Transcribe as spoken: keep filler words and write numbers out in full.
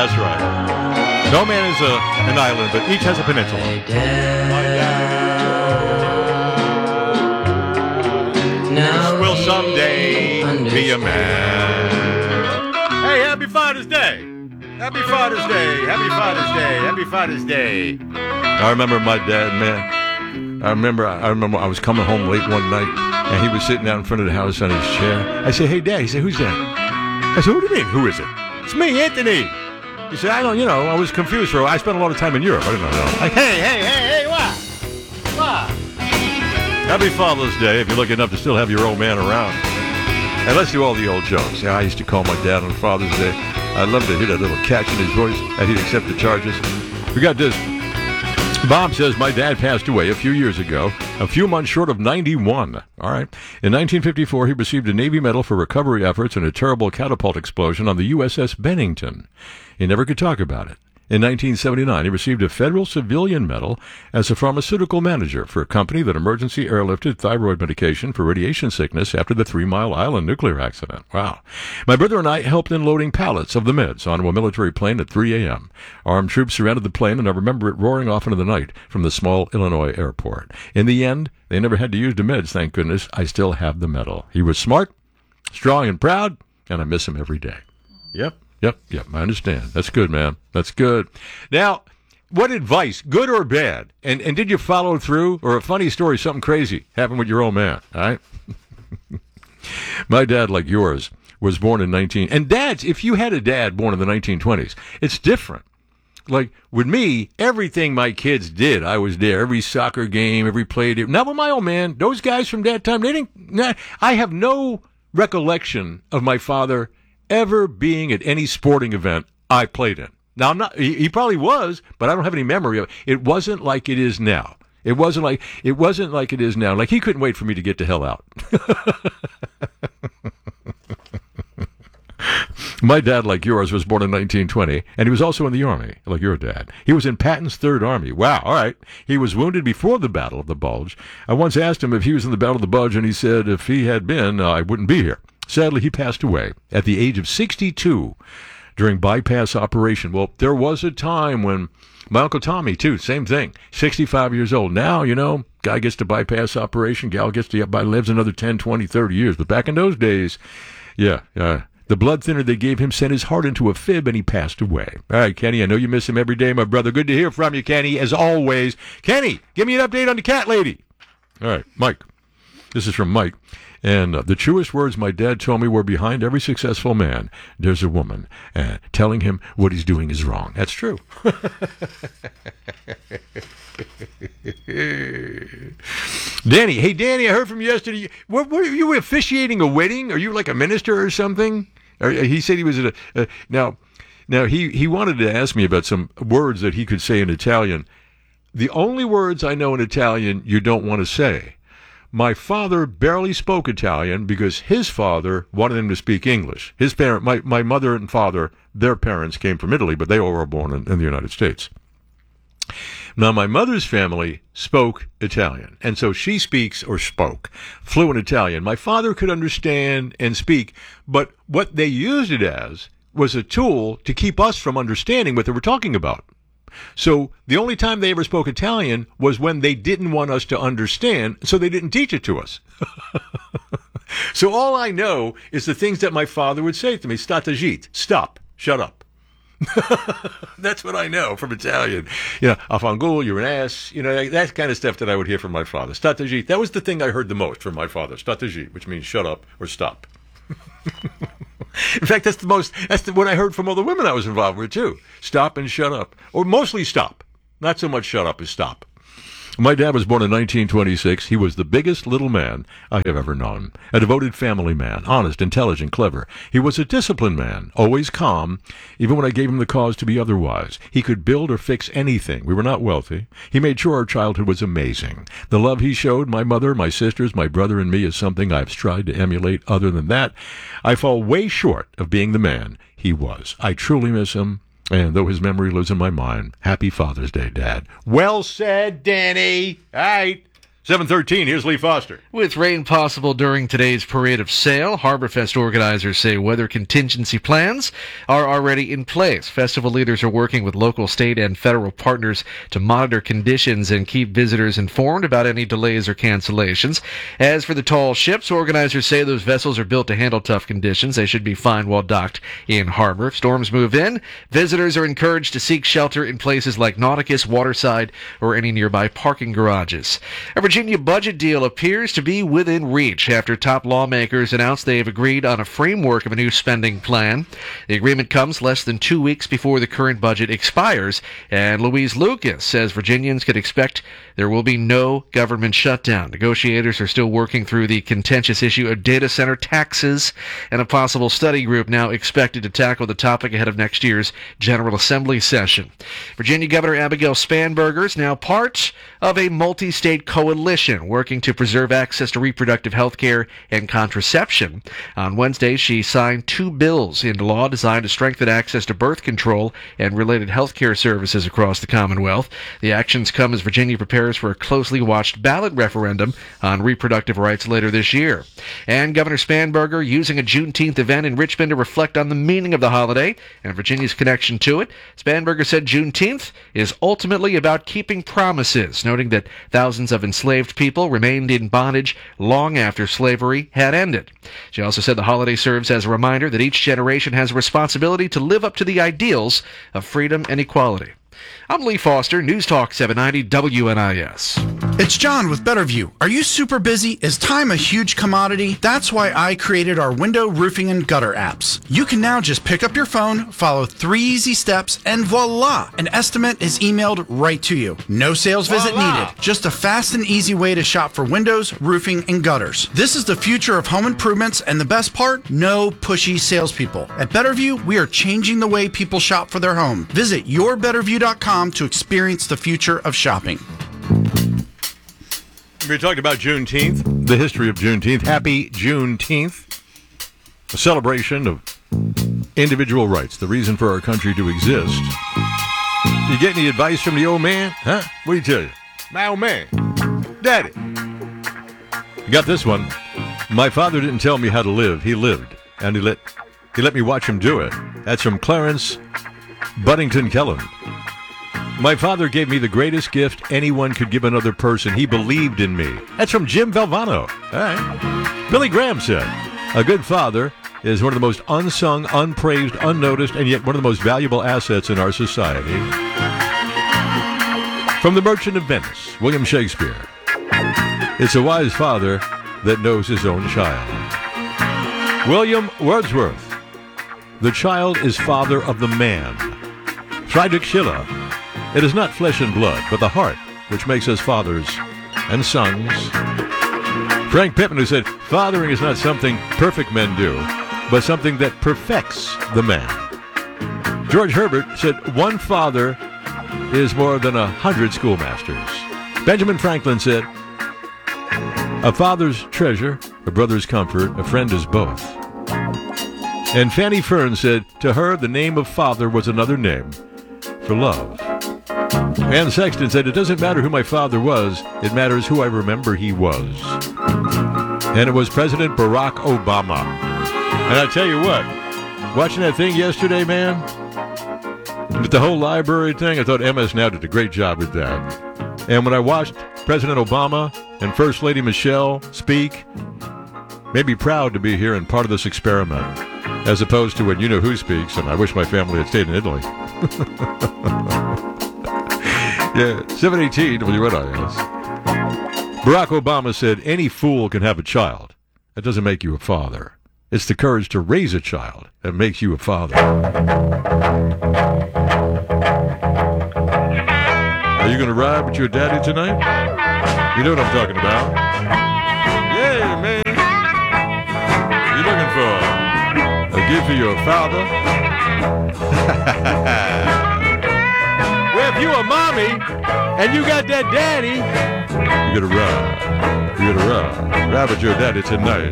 That's right. No man is a, an island, but each has a peninsula. My dad now will someday be a man. Hey, happy Father's Day. Happy Father's Day. Happy Father's Day. Happy Father's Day. I remember my dad, man. I remember I remember I was coming home late one night, and he was sitting out in front of the house on his chair. I said, hey, Dad. He said, who's that? I said, what do you mean, who is it? It's me, Anthony. He said, I don't, you know, I was confused for a while. I spent a lot of time in Europe. I didn't know. Like, hey, hey, hey, hey, what? What? Happy Father's Day if you're lucky enough to still have your old man around. And let's do all the old jokes. Yeah, I used to call my dad on Father's Day. I'd love to hear that little catch in his voice, and he'd accept the charges. We got this. Bob says, my dad passed away a few years ago, a few months short of ninety-one. All right. In nineteen fifty-four, he received a Navy medal for recovery efforts in a terrible catapult explosion on the U S S Bennington. He never could talk about it. In nineteen seventy-nine, he received a federal civilian medal as a pharmaceutical manager for a company that emergency airlifted thyroid medication for radiation sickness after the Three Mile Island nuclear accident. Wow. My brother and I helped in loading pallets of the meds onto a military plane at three a.m. Armed troops surrounded the plane, and I remember it roaring off into the night from the small Illinois airport. In the end, they never had to use the meds, thank goodness. I still have the medal. He was smart, strong, and proud, and I miss him every day. Yep. Yep, yep, I understand. That's good, man. That's good. Now, what advice, good or bad? And and did you follow through? Or a funny story, something crazy happened with your old man, all right? My dad, like yours, was born in nineteen... And dads, if you had a dad born in the nineteen twenties, it's different. Like, with me, everything my kids did, I was there. Every soccer game, every play. Not with my old man. Those guys from that time, they didn't... Nah, I have no recollection of my father ever being at any sporting event I played in. Now, I'm not, he, he probably was, but I don't have any memory of it. It wasn't like it is now. It wasn't like, it wasn't like it is now. Like, he couldn't wait for me to get the hell out. My dad, like yours, was born in nineteen twenty, and he was also in the Army, like your dad. He was in Patton's Third Army. Wow, all right. He was wounded before the Battle of the Bulge. I once asked him if he was in the Battle of the Bulge, and he said if he had been, uh, I wouldn't be here. Sadly, he passed away at the age of sixty-two during bypass operation. Well, there was a time when my Uncle Tommy, too, same thing, sixty-five years old. Now, you know, guy gets to bypass operation, gal gets to by lives another ten, twenty, thirty years. But back in those days, yeah, uh, the blood thinner they gave him sent his heart into a fib, and he passed away. All right, Kenny, I know you miss him every day, my brother. Good to hear from you, Kenny, as always. Kenny, give me an update on the cat lady. All right, Mike. This is from Mike. And uh, the truest words my dad told me were, behind every successful man, there's a woman uh, telling him what he's doing is wrong. That's true. Danny, hey, Danny, I heard from you yesterday. What, what, are you officiating a wedding? Are you like a minister or something? Or, he said he was at a... Uh, now, now he, he wanted to ask me about some words that he could say in Italian. The only words I know in Italian you don't want to say. My father barely spoke Italian because his father wanted him to speak English. His parent, my, my mother and father, their parents came from Italy, but they all were born in, in the United States. Now, my mother's family spoke Italian, and so she speaks or spoke fluent Italian. My father could understand and speak, but what they used it as was a tool to keep us from understanding what they were talking about. So the only time they ever spoke Italian was when they didn't want us to understand, so they didn't teach it to us. So all I know is the things that my father would say to me, "State zitto," stop, shut up. That's what I know from Italian. You know, "Affanculo," you're an ass. You know, that kind of stuff that I would hear from my father. "State zitto." That was the thing I heard the most from my father. "State zitto," which means shut up or stop. In fact, that's the most, that's the, what I heard from all the women I was involved with, too. Stop and shut up. Or mostly stop. Not so much shut up as stop. My dad was born in nineteen twenty-six. He was the biggest little man I have ever known. A devoted family man, honest, intelligent, clever. He was a disciplined man, always calm, even when I gave him the cause to be otherwise. He could build or fix anything. We were not wealthy. He made sure our childhood was amazing. The love he showed my mother, my sisters, my brother, and me is something I've tried to emulate. Other than that, I fall way short of being the man he was. I truly miss him. And though his memory lives in my mind, happy Father's Day, Dad. Well said, Danny. All right. seven thirteen, here's Lee Foster. With rain possible during today's Parade of Sail, HarborFest organizers say weather contingency plans are already in place. Festival leaders are working with local, state, and federal partners to monitor conditions and keep visitors informed about any delays or cancellations. As for the tall ships, organizers say those vessels are built to handle tough conditions. They should be fine while docked in harbor. If storms move in, visitors are encouraged to seek shelter in places like Nauticus, Waterside, or any nearby parking garages. A Virginia budget deal appears to be within reach after top lawmakers announced they have agreed on a framework of a new spending plan. The agreement comes less than two weeks before the current budget expires, and Louise Lucas says Virginians can expect there will be no government shutdown. Negotiators are still working through the contentious issue of data center taxes, and a possible study group now expected to tackle the topic ahead of next year's General Assembly session. Virginia Governor Abigail Spanberger is now part of a multi-state coalition working to preserve access to reproductive health care and contraception. On Wednesday, she signed two bills into law designed to strengthen access to birth control and related health care services across the Commonwealth. The actions come as Virginia prepares for a closely watched ballot referendum on reproductive rights later this year. And Governor Spanberger using a Juneteenth event in Richmond to reflect on the meaning of the holiday and Virginia's connection to it. Spanberger said Juneteenth is ultimately about keeping promises, noting that thousands of enslaved people remained in bondage long after slavery had ended. She also said the holiday serves as a reminder that each generation has a responsibility to live up to the ideals of freedom and equality. I'm Lee Foster, News Talk seven ninety W N I S. It's John with Betterview. Are you super busy? Is time a huge commodity? That's why I created our window, roofing, and gutter apps. You can now just pick up your phone, follow three easy steps, and voila! An estimate is emailed right to you. No sales visit Voila. needed. Just a fast and easy way to shop for windows, roofing, and gutters. This is the future of home improvements, and the best part? No pushy salespeople. At Betterview, we are changing the way people shop for their home. Visit your better view dot com to experience the future of shopping. We talked about Juneteenth, the history of Juneteenth. Happy Juneteenth, a celebration of individual rights, the reason for our country to exist. You get any advice from the old man? Huh? What do you tell you? My old man. Daddy. You got this one. My father didn't tell me how to live. He lived. And he let, he let me watch him do it. That's from Clarence Buddington Kellen. My father gave me the greatest gift anyone could give another person. He believed in me. That's from Jim Valvano. All right. Billy Graham said, a good father is one of the most unsung, unpraised, unnoticed, and yet one of the most valuable assets in our society. From The Merchant of Venice, William Shakespeare. It's a wise father that knows his own child. William Wordsworth. The child is father of the man. Friedrich Schiller. It is not flesh and blood, but the heart which makes us fathers and sons. Frank Pittman, who said, fathering is not something perfect men do, but something that perfects the man. George Herbert said, one father is more than a hundred schoolmasters. Benjamin Franklin said, a father's treasure, a brother's comfort, a friend is both. And Fanny Fern said, to her the name of father was another name for love. Ann Sexton said, it doesn't matter who my father was, it matters who I remember he was. And it was President Barack Obama. And I tell you what, watching that thing yesterday, man, with the whole library thing, I thought M S Now did a great job with that. And when I watched President Obama and First Lady Michelle speak, made me proud to be here and part of this experiment, as opposed to when you know who speaks, and I wish my family had stayed in Italy. Yeah, seven eighteen W N I S. Barack Obama said, any fool can have a child. That doesn't make you a father. It's the courage to raise a child that makes you a father. Are you going to ride with your daddy tonight? You know what I'm talking about. Yeah, man. You looking for a gift for your father? Well, if you a mommy and you got that daddy, you gotta ride. You gotta ride. Ride with your daddy tonight.